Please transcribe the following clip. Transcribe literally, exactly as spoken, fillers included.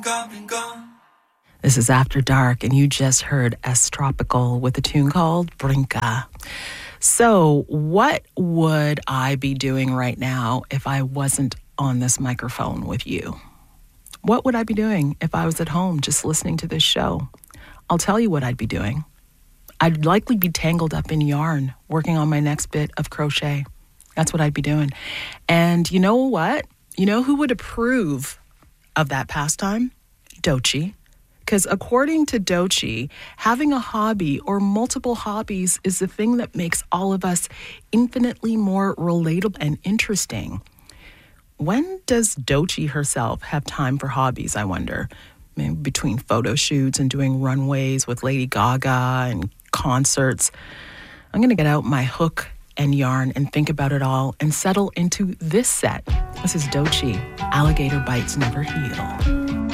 This is After Dark, and you just heard S Tropical with a tune called Brinca. So, what would I be doing right now if I wasn't on this microphone with you? What would I be doing if I was at home just listening to this show? I'll tell you what I'd be doing. I'd likely be tangled up in yarn, working on my next bit of crochet. That's what I'd be doing. And you know what? You know who would approve of that pastime? Doechii. Because according to Doechii, having a hobby or multiple hobbies is the thing that makes all of us infinitely more relatable and interesting. When does Doechii herself have time for hobbies, I wonder? Maybe between photo shoots and doing runways with Lady Gaga and concerts. I'm going to get out my hook and yarn and think about it all and settle into this set. This is Doechii, Alligator Bites Never Heal.